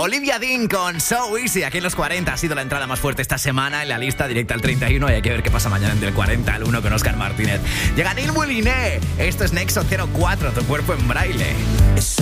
Olivia Dean con So Easy, aquí en los 40. Ha sido la entrada más fuerte esta semana en la lista directa al 31 y hay que ver qué pasa mañana del 40 al 1 con Óscar Martínez. Llega Neil Mouliné. Esto es Nexo 04, tu cuerpo en braille.